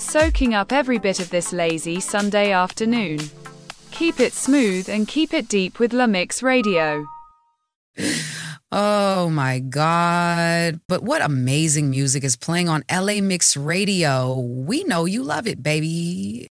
soaking up every bit of this lazy Sunday afternoon. Keep it smooth and keep it deep with La Mix Radio. Oh my God. But what amazing music is playing on LA Mix Radio. We know you love it, baby.